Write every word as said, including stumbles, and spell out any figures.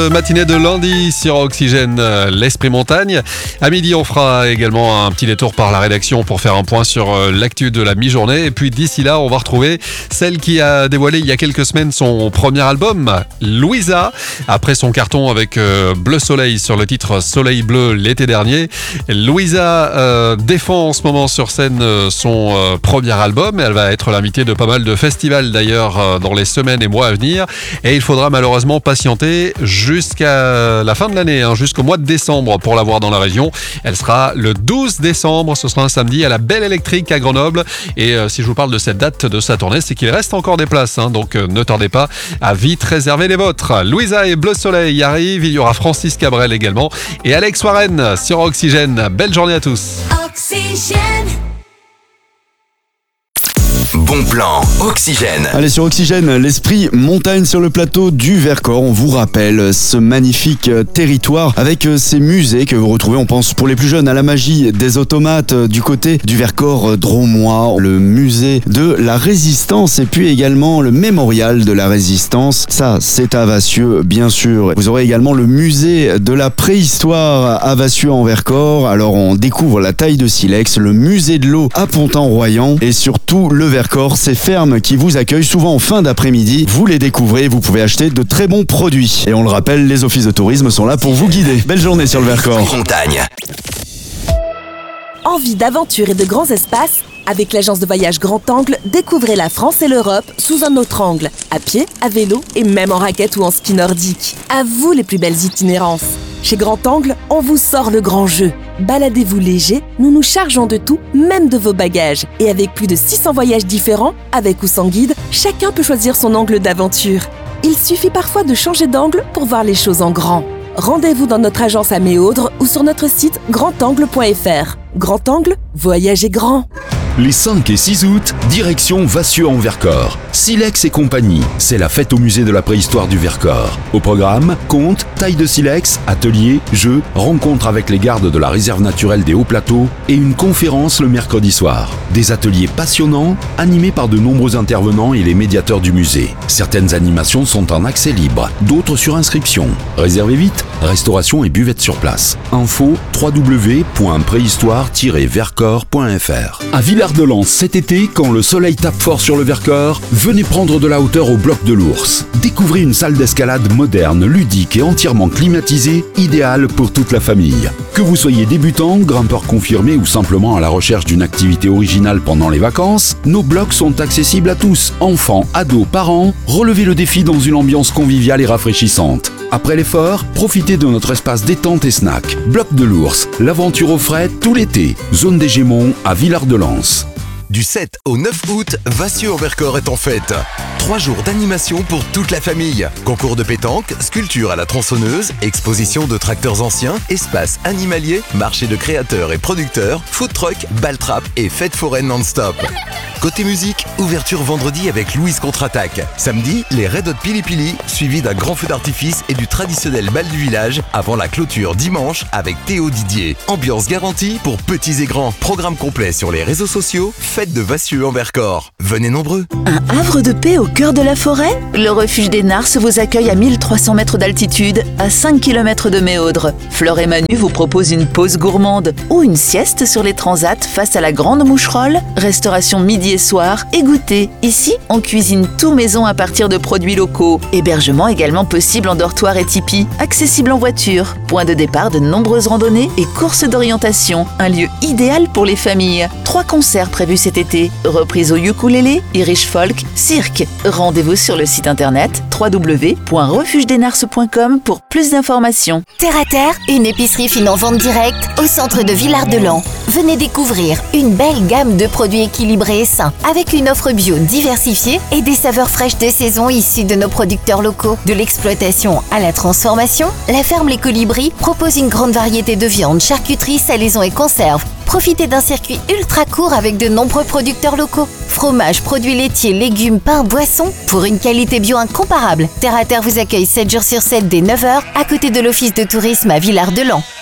Matinée de lundi sur Oxygène, euh, l'Esprit Montagne. À midi, on fera également un petit détour par la rédaction pour faire un point sur euh, l'actu de la mi-journée. Et puis d'ici là, on va retrouver celle qui a dévoilé il y a quelques semaines son premier album, Louisa. Après son carton avec euh, Bleu Soleil sur le titre Soleil Bleu l'été dernier, Louisa euh, défend en ce moment sur scène euh, son euh, premier album. Elle va être l'invitée de pas mal de festivals d'ailleurs euh, dans les semaines et mois à venir. Et il faudra malheureusement patienter jusqu'à la fin de l'année, hein, jusqu'au mois de décembre pour la voir dans la région. Elle sera le douze décembre, ce sera un samedi à la Belle Électrique à Grenoble. Et euh, si je vous parle de cette date de sa tournée, c'est qu'il reste encore des places, hein, donc euh, ne tardez pas à vite réserver les vôtres. Louisa et Bleu Soleil arrivent, il y aura Francis Cabrel également et Alex Warren sur Oxygène. Belle journée à tous. Oxygène. Bon plan, Oxygène. Allez, sur Oxygène, l'Esprit Montagne sur le plateau du Vercors. On vous rappelle ce magnifique territoire avec ces musées que vous retrouvez, on pense pour les plus jeunes, à la magie des automates du côté du Vercors drômois, le musée de la Résistance et puis également le mémorial de la Résistance. Ça, c'est à Vassieux, bien sûr. Vous aurez également le musée de la préhistoire à Vassieux en Vercors. Alors, on découvre la taille de silex, le musée de l'eau à Pontin-Royan et surtout le Vercors. Ces fermes qui vous accueillent souvent en fin d'après-midi, vous les découvrez, vous pouvez acheter de très bons produits. Et on le rappelle, les offices de tourisme sont là pour vous guider. Belle journée sur le Vercors. Montagne. Envie d'aventure et de grands espaces? Avec l'agence de voyage Grand Angle, découvrez la France et l'Europe sous un autre angle. À pied, à vélo et même en raquette ou en ski nordique. À vous les plus belles itinérances. Chez Grand Angle, on vous sort le grand jeu. Baladez-vous léger, nous nous chargeons de tout, même de vos bagages. Et avec plus de six cents voyages différents, avec ou sans guide, chacun peut choisir son angle d'aventure. Il suffit parfois de changer d'angle pour voir les choses en grand. Rendez-vous dans notre agence à Méaudre ou sur notre site grand angle point f r. Grand Angle, voyagez grand. Les cinq et six août, direction Vassieux en Vercors. Silex et compagnie, c'est la fête au musée de la préhistoire du Vercors. Au programme, contes, taille de silex, ateliers, jeux, rencontres avec les gardes de la réserve naturelle des Hauts Plateaux et une conférence le mercredi soir. Des ateliers passionnants, animés par de nombreux intervenants et les médiateurs du musée. Certaines animations sont en accès libre, d'autres sur inscription. Réservez vite, restauration et buvette sur place. Info w w w point préhistoire tiret vercors point f r. À Villard-de-Lans cet été, quand le soleil tape fort sur le Vercors, venez prendre de la hauteur au bloc de l'Ours. Découvrez une salle d'escalade moderne, ludique et entièrement climatisée, idéale pour toute la famille. Que vous soyez débutant, grimpeur confirmé ou simplement à la recherche d'une activité originale pendant les vacances, nos blocs sont accessibles à tous, enfants, ados, parents. Relevez le défi dans une ambiance conviviale et rafraîchissante. Après l'effort, profitez de notre espace détente et snack. Bloc de l'Ours, l'aventure au frais tout l'été. Zone des Gémons à Villard-de-Lans. Du sept au neuf août, Vassieux en Vercors est en fête. Trois jours d'animation pour toute la famille. Concours de pétanque, sculpture à la tronçonneuse, exposition de tracteurs anciens, espace animalier, marché de créateurs et producteurs, food truck, ball trap et fête foraine non-stop. Côté musique, ouverture vendredi avec Louise Contre-Attaque. Samedi, les Red Hot Pili Pili, suivis d'un grand feu d'artifice et du traditionnel bal du village, avant la clôture dimanche avec Théo Didier. Ambiance garantie pour petits et grands. Programme complet sur les réseaux sociaux, fête de Vassieux en Vercors. Venez nombreux. Un havre de paix au cœur de la forêt? Le refuge des Narces vous accueille à mille trois cents mètres d'altitude, à cinq kilomètres de Méaudre. Fleur et Manu vous proposent une pause gourmande ou une sieste sur les transats face à la Grande Moucherolle. Restauration midi et soir et goûter. Ici, on cuisine tout maison à partir de produits locaux. Hébergement également possible en dortoir et tipi. Accessible en voiture. Point de départ de nombreuses randonnées et courses d'orientation. Un lieu idéal pour les familles. Trois concerts prévus cet été. Reprise au ukulélé, Irish folk, cirque. Rendez-vous sur le site internet w w w point refuge des narces point com pour plus d'informations. Terre à terre, une épicerie fine en vente directe au centre de Villard-de-Lans. Venez découvrir une belle gamme de produits équilibrés et sains, avec une offre bio diversifiée et des saveurs fraîches de saison issues de nos producteurs locaux. De l'exploitation à la transformation, la ferme Les Colibris propose une grande variété de viandes, charcuteries, salaisons et conserves. Profitez d'un circuit ultra court avec de nombreux producteurs locaux. Fromage, produits laitiers, légumes, pains, boissons, pour une qualité bio incomparable. Terre à terre vous accueille sept jours sur sept dès neuf heures à côté de l'office de tourisme à Villard-de-Lans.